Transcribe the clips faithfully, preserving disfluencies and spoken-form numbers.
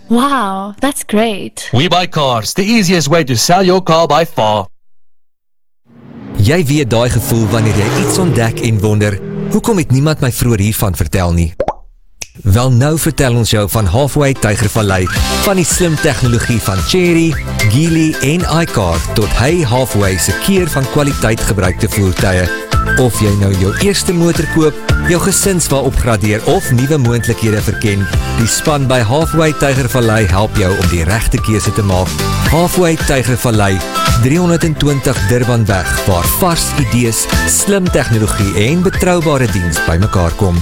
Wow, that's great. We Buy Cars, the easiest way to sell your car by far. Jy weet daai gevoel wanneer jy iets ontdek en wonder, hoekom het niemand my vroeër hiervan vertel nie? Wel nou vertel ons jou van Halfway Tygervallei, van die slim tegnologie van Chery, Geely en iCar tot Hey Halfway se keer van kwaliteit gebruikte voertuie. Of jy nou jou eerste motor koop, jou gesinswa opgradeer of nuwe moontlikhede verken, die span by Halfway Tygervallei help jou om die regte keuse te maak. Halfway Tygervallei, driehonderdtwintig Durbanweg, waar vars idees, slim tegnologie en betroubare diens bymekaar kom.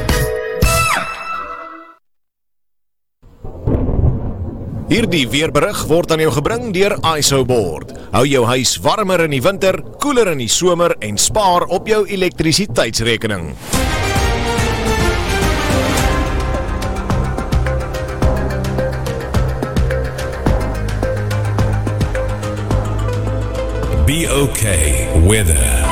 Hierdie weerberig word aan jou gebring deur ISOBoard. Hou jou huis warmer in die winter, koeler in die somer en spaar op jou elektrisiteitsrekening. Be okay weather.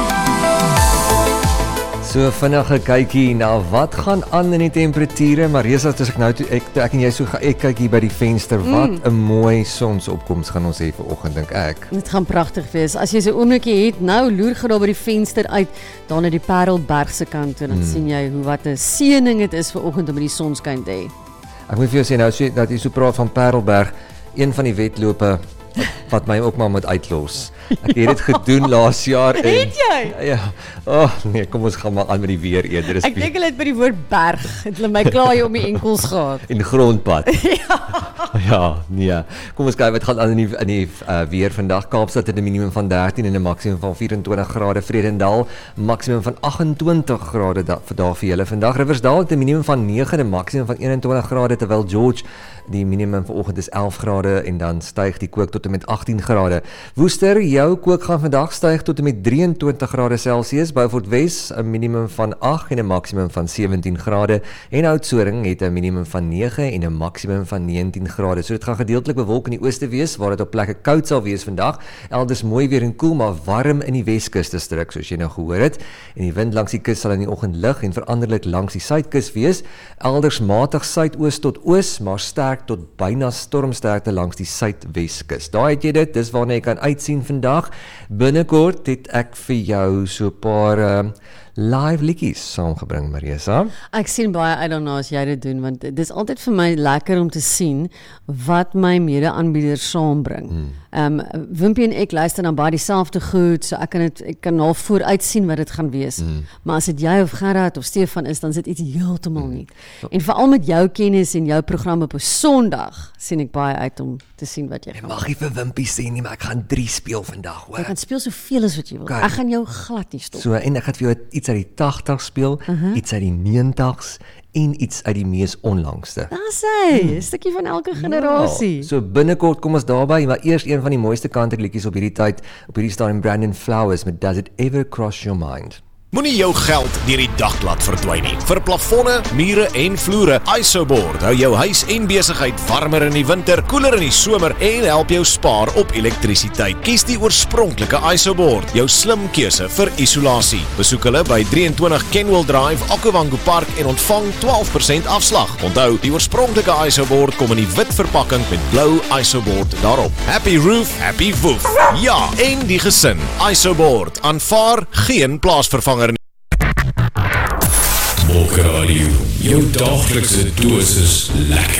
So vinnige kykie na wat gaan aan in die temperature, maar reeds as ek nou toe ek, toe ek en jy so ga, ek kyk hier by die venster, wat 'n mm. mooi sonsopkoms gaan ons hê vanoggend dink ek. Dit gaan pragtig wees. As jy so 'n oombliekie het, nou loer gou daar by die venster uit, daar na die Parelberg se kant toe, dan mm. sien jy hoe wat 'n seëning dit is vanoggend om die sonskyn te hê. Ek moet vir jou sê nou so dat jy so praat van Parelberg, een van die wedlope wat, wat my ook maar moet uitlos. Ek het dit gedoen laas jaar en het jy? Ja. Oh nee, kom ons gaan maar aan met die weer eerder. Ek dink hulle het by die woord berg, het hulle my klaar hier om die enkels gehad. En grondpad. ja. Ja, nee. Kom ons kyk wat gaan aan in die in die uh, weer vandag. Kaapstad het 'n minimum van dertien en 'n maksimum van vyf-en-twintig grade. Vredendal maksimum van agt-en-twintig grade da, daar vir julle vandag. Riversdal het 'n minimum van nege en 'n maksimum van een-en-twintig grade, terwyl George die minimum vanoggend is elf grade en dan styg die kook tot en met agttien grade. Woester, jou kook gaan vandag styg tot en met drieëntwintig grade Celsius. Beaufort Wes 'n minimum van agt en 'n maksimum van sewentien grade en Oudtshoorn het 'n minimum van nege en 'n maksimum van negentien grade. So dit gaan gedeeltelik bewolk in die ooste wees waar dit op plekke koud sal wees vandag. Elders mooi weer en koel, maar warm in die Weskus distrik soos jy nou gehoor het. En die wind langs die kus sal in die oggend lig en veranderlik langs die suidkus wees. Elders matig suidoos tot oos, maar sterk tot byna stormsterkte langs die suidweskus. Daar het jy dit, dis waarna jy kan uitsien vandag. Binnekort het ek vir jou so 'n paar uh, live liedjies saamgebring, Marisa. Ek sien baie uit daarna as jy dit doen, want dit is altyd vir my lekker om te sien wat my mede-aanbieders saambring. Hmm. Um, Wimpie en ek luister dan baie dieselfde goed, so ek kan dit ek kan al vooruit sien wat dit gaan wees. Hmm. Maar as dit jy of Gerard of Stefan is, dan is dit iets heeltemal nie. Hmm. En veral met jou kennis en jou program op 'n Sondag, sien ek baie uit om te sien wat jy gaan. Ek mag nie vir Wimpie sê nie, maar ek gaan drie speel vandag, hoor. Jy gaan speel soveel as wat jy wil. Kijk, ek gaan jou glad nie stop. So, en ek gaan vir jou iets uit die tagtigs speel, uh-huh. iets uit die negentigs en iets uit die mees onlangste. Daar sê, 'n hmm. stukkie van elke generasie. Ja, so binnekort kom ons daarby, maar eers een van die mooiste countryliedjies op hierdie tyd, op hierdie stadium Brandon Flowers met Does It Ever Cross Your Mind? Moenie jou geld deur die dak laat verdwyn nie. Vir plafonne, mure en vloere, ISOBoard hou jou huis en besigheid warmer in die winter, koeler in die somer en help jou spaar op elektrisiteit. Kies die oorspronklike ISOBoard, jou slim keuse vir isolasie. Besoek hulle by drieëntwintig Kenwell Drive, Okavango Park en ontvang twaalf persent afslag. Onthou, die oorspronklike ISOBoard kom in die wit verpakking met blou ISOBoard daarop. Happy roof, happy woof. Ja, en die gesin. ISOBoard aanvaar geen plaasvervanger. Mokka Radio, jou daglikse dosis lekker.